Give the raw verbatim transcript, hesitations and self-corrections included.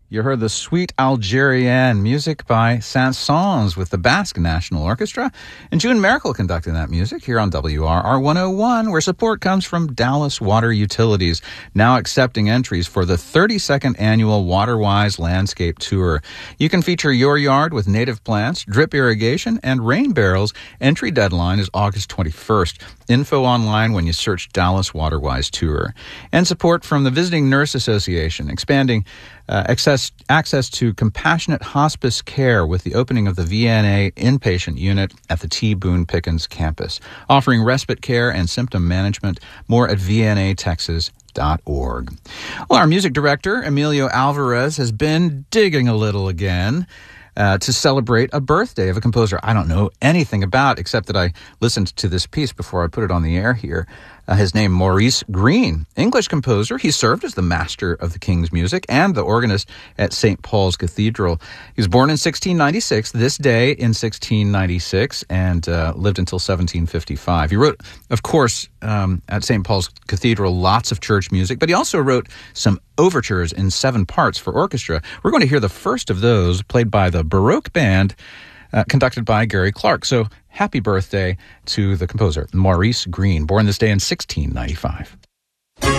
You heard the Suite Algérienne, music by Saint-Saëns with the Basque National Orchestra, and June Mericle conducting that music here on W R R one oh one, where support comes from Dallas Water Utilities, now accepting entries for the thirty-second annual Waterwise Landscape Tour. You can feature your yard with native plants, drip irrigation, and rain barrels. Entry deadline is August twenty-first. Info online when you search Dallas Waterwise Tour. And support from the Visiting Nurse Association, expanding Uh, access, access to compassionate hospice care with the opening of the V N A inpatient unit at the T. Boone Pickens campus, offering respite care and symptom management. More at v n a texas dot org. Well, our music director, Emilio Alvarez, has been digging a little again uh, to celebrate a birthday of a composer I don't know anything about, except that I listened to this piece before I put it on the air here. Uh, his name, Maurice Greene, English composer. He served as the master of the King's Music and the organist at Saint Paul's Cathedral. He was born in sixteen ninety-six, this day in sixteen ninety-six, and uh, lived until seventeen fifty-five. He wrote, of course, um, at Saint Paul's Cathedral, lots of church music, but he also wrote some overtures in seven parts for orchestra. We're going to hear the first of those played by the Baroque Band, Uh, conducted by Gary Clark. So happy birthday to the composer, Maurice Greene, born this day in sixteen ninety-five.